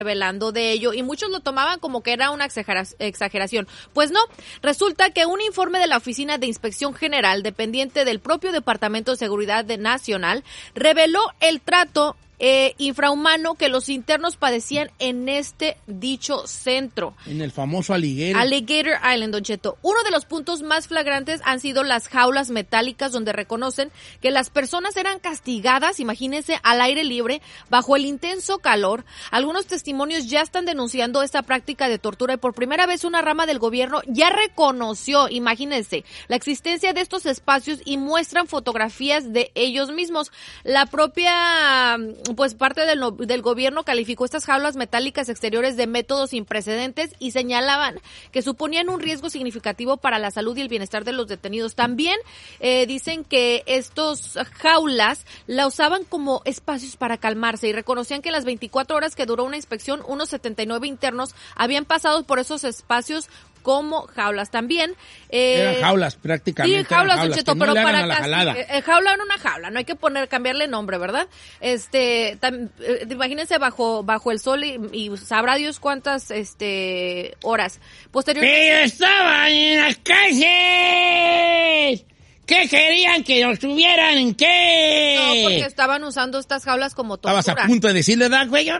revelando de ello y muchos lo tomaban como que era una exageración. Pues no, resulta que un informe de la Oficina de Inspección General, dependiente del propio Departamento de Seguridad Nacional, reveló el trato infrahumano que los internos padecían en este dicho centro. En el famoso Alligator Island, Don Cheto. Uno de los puntos más flagrantes han sido las jaulas metálicas donde reconocen que las personas eran castigadas, imagínense, al aire libre, bajo el intenso calor. Algunos testimonios ya están denunciando esta práctica de tortura y por primera vez una rama del gobierno ya reconoció, imagínense, la existencia de estos espacios y muestran fotografías de ellos mismos. La propia parte del gobierno calificó estas jaulas metálicas exteriores de métodos sin precedentes y señalaban que suponían un riesgo significativo para la salud y el bienestar de los detenidos. También dicen que estos jaulas la usaban como espacios para calmarse y reconocían que en las 24 horas que duró una inspección, unos 79 internos habían pasado por esos espacios como jaulas también. Eran jaulas prácticamente. Sí, jaulas, Don Cheto, pero no para la jalada. Jaula era una jaula, no hay que cambiarle nombre, ¿verdad? Imagínense bajo el sol y sabrá Dios cuántas horas. Posteriormente. ¡Pero estaban en las cárceles! ¿Qué querían que nos tuvieran en qué? No, porque estaban usando estas jaulas como tortura. ¿Estabas a punto de decirle, ¿verdad, güey?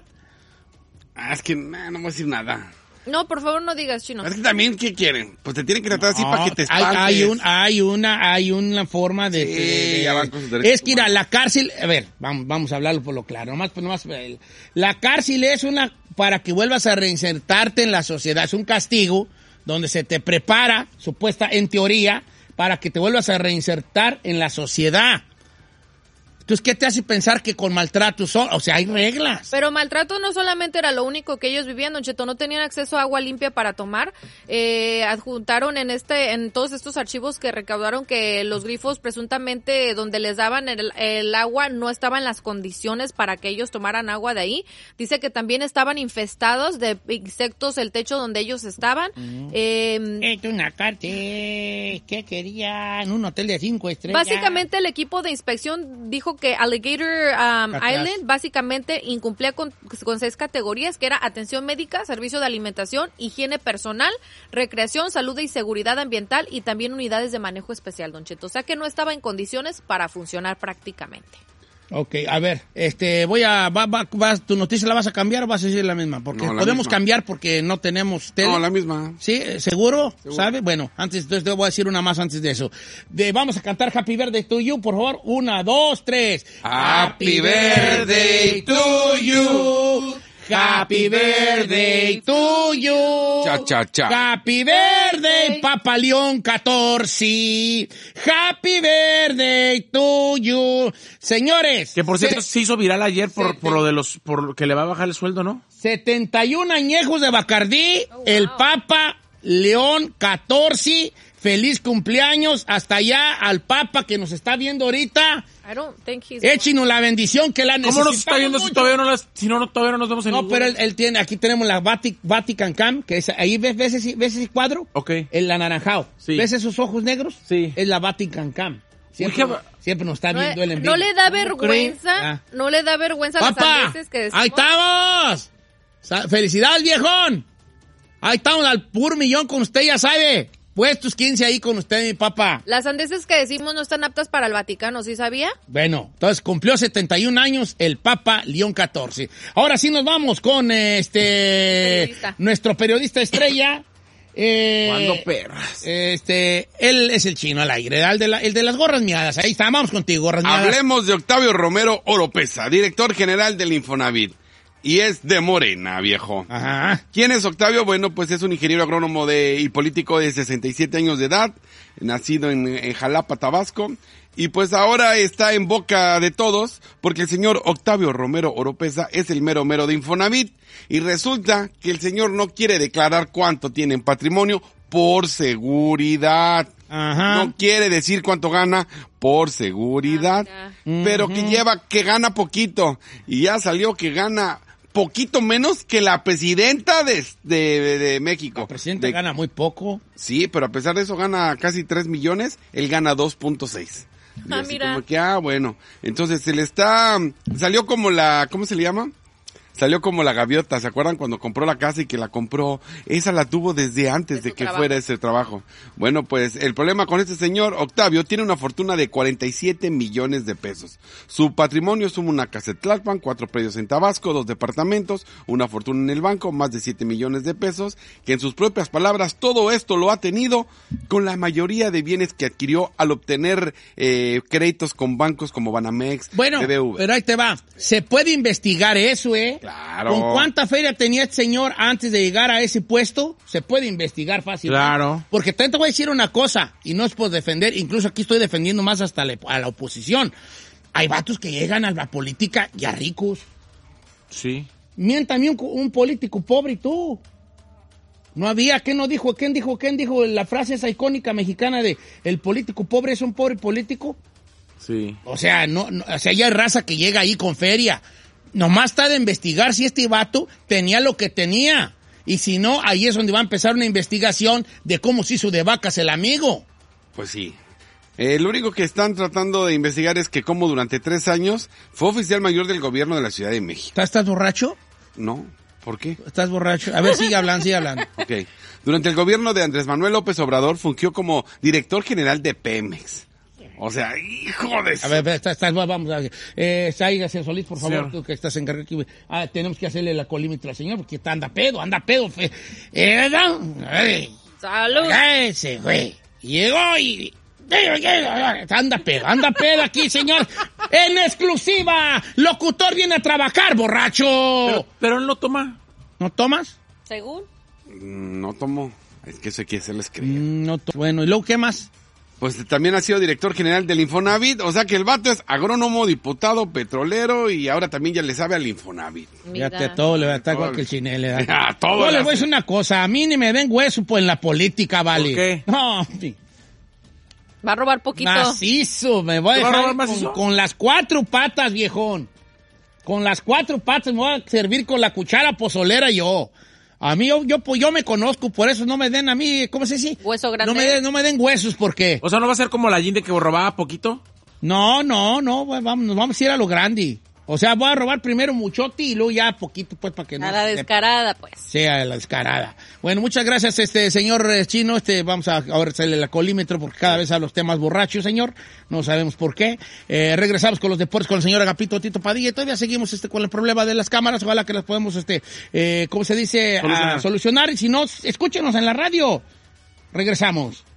Es que no voy a decir nada. No, por favor, no digas, Chino. Es que también, ¿qué quieren? Pues te tienen que tratar así para que te espantes. Hay una forma de es que ir a la cárcel, a ver, vamos a hablarlo por lo claro, nomás la cárcel es para que vuelvas a reinsertarte en la sociedad, es un castigo donde se te prepara, en teoría, para que te vuelvas a reinsertar en la sociedad. Entonces, ¿qué te hace pensar que con maltrato o sea, hay reglas? Pero maltrato no solamente era lo único que ellos vivían, Don Cheto, no tenían acceso a agua limpia para tomar. Adjuntaron en todos estos archivos que recaudaron que los grifos presuntamente donde les daban el agua no estaban en las condiciones para que ellos tomaran agua de ahí. Dice que también estaban infestados de insectos el techo donde ellos estaban. Es una cárcel. ¿Qué querían? Un hotel de 5 estrellas. Básicamente el equipo de inspección dijo que Alligator Island básicamente incumplía con 6 categorías, que era atención médica, servicio de alimentación, higiene personal, recreación, salud y seguridad ambiental y también unidades de manejo especial, Don Cheto. O sea que no estaba en condiciones para funcionar prácticamente. Ok, a ver, ¿tu noticia la vas a cambiar o vas a decir la misma? Porque no, podemos misma. Cambiar porque no tenemos tele. No, la misma. ¿Sí? ¿Seguro? ¿Sabe? Bueno, entonces te voy a decir una más antes de eso. Vamos a cantar Happy Birthday to You, por favor. 1, 2, 3. Happy Birthday to you. Happy birthday to you. Cha, cha, cha. Happy birthday, Papa León 14. Happy birthday to you. Señores. Que por cierto se hizo viral ayer por lo de por que le va a bajar el sueldo, ¿no? 71 añejos de Bacardí. Oh, wow. El Papa León 14. Feliz cumpleaños hasta allá al Papa que nos está viendo ahorita. Échenos la bendición que la necesitamos. ¿Cómo nos está viendo mucho? Todavía no nos vemos en No, pero él tiene, aquí tenemos la Vatican Cam, que es, ahí ves ese cuadro. Ok. El anaranjado. Sí. ¿Ves esos ojos negros? Sí. Es la Vatican Cam. Siempre nos está viendo él en vivo. No le da vergüenza, no le da vergüenza a las sandeces que decimos. ¡Ahí estamos! ¡Felicidades, viejón! Ahí estamos al puro millón con usted, ya sabe. Puestos 15 ahí con usted, mi papá. Las sandeces que decimos no están aptas para el Vaticano, ¿sí sabía? Bueno, entonces cumplió 71 años el Papa León XIV. Ahora sí nos vamos con nuestro periodista estrella. ¿Cuándo perras? Él es el chino al aire, el de las gorras miadas. Ahí está, vamos contigo, gorras miadas. Hablemos de Octavio Romero Oropeza, director general del Infonavit. Y es de Morena, viejo. Ajá. ¿Quién es Octavio? Bueno, pues es un ingeniero agrónomo y político de 67 años de edad, nacido en Jalapa, Tabasco, y pues ahora está en boca de todos, porque el señor Octavio Romero Oropeza es el mero mero de Infonavit, y resulta que el señor no quiere declarar cuánto tiene en patrimonio por seguridad. Ajá. No quiere decir cuánto gana por seguridad, pero que gana poquito, y ya salió que gana poquito menos que la presidenta de México. La presidenta gana muy poco. Sí, pero a pesar de eso gana casi 3 millones, él gana 2.6. Mira. Como que, bueno. Entonces salió como ¿cómo se le llama? Salió como la gaviota, ¿se acuerdan cuando compró la casa y que la compró? Esa la tuvo desde antes de que fuera ese trabajo. Bueno, pues el problema con este señor, Octavio, tiene una fortuna de 47 millones de pesos. Su patrimonio suma una casa en Tlalpan, 4 predios en Tabasco, 2 departamentos, una fortuna en el banco, más de 7 millones de pesos, que en sus propias palabras, todo esto lo ha tenido con la mayoría de bienes que adquirió al obtener créditos con bancos como Banamex, bueno, BBV. Pero ahí te va. Se puede investigar eso, Claro. ¿Con cuánta feria tenía este señor antes de llegar a ese puesto? Se puede investigar fácilmente. Claro. Porque también te voy a decir una cosa, y no es por defender, incluso aquí estoy defendiendo más hasta a la oposición. Hay vatos que llegan a la política ya ricos. Sí. Miéntame un político pobre y tú. No había, ¿quién dijo la frase esa icónica mexicana de el político pobre es un pobre político? Sí. O sea, o sea, ya hay raza que llega ahí con feria. Nomás está de investigar si este vato tenía lo que tenía. Y si no, ahí es donde va a empezar una investigación de cómo se hizo de vacas el amigo. Pues sí. Lo único que están tratando de investigar es que como durante 3 años fue oficial mayor del gobierno de la Ciudad de México. ¿Estás borracho? No, ¿por qué? ¿Estás borracho? A ver, sigue hablando. Ok. Durante el gobierno de Andrés Manuel López Obrador fungió como director general de Pemex. O sea, hijo de... A ver, vamos a ver. Sáigase Solís, por favor, sí. Tú que estás encargado aquí. Tenemos que hacerle la colímetro al señor porque anda pedo. ¡Salud! Ese güey. Llegó y... Anda pedo aquí, señor. En exclusiva. Locutor viene a trabajar, borracho. Pero él no toma. ¿No tomas? ¿Según? No tomo. Es que eso hay que hacerles creer. Bueno, ¿y luego qué más? Pues también ha sido director general del Infonavit, o sea que el vato es agrónomo, diputado, petrolero y ahora también ya le sabe al Infonavit. Fíjate, todo le va a estar igual que el Chinel. Todo le voy a decir una cosa, a mí ni me den hueso pues en la política, vale. ¿Por qué? No, sí. Va a robar poquito. Macizo, me voy a dejar con las 4 patas, viejón. Con las 4 patas me voy a servir con la cuchara pozolera yo. A mí, yo me conozco, por eso no me den a mí, ¿cómo se dice? Hueso grande. No me den huesos, ¿por qué? O sea, ¿no va a ser como la Yinde que robaba poquito? No, nos vamos a ir a lo grande. O sea, voy a robar primero muchote y luego ya poquito, pues, para que no... A la descarada, pues. Sí, a la descarada. Bueno, muchas gracias, señor Chino. Vamos a ahora hacerle la colímetro porque cada vez a los temas borrachos, señor. No sabemos por qué. Regresamos con los deportes con el señor Agapito Tito Padilla y todavía seguimos con el problema de las cámaras. Ojalá que las podemos, ¿cómo se dice? Solucionar. Y si no, escúchenos en la radio. Regresamos.